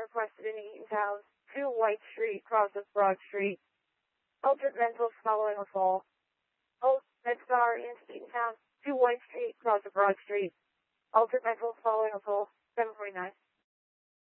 requested in Eatontown, 2 White Street, cross of Broad Street. Altered Mentals following a fall. Hold MedStar in Eatontown, 2 White Street, cross of Broad Street. Altered Mentals following a fall, 749.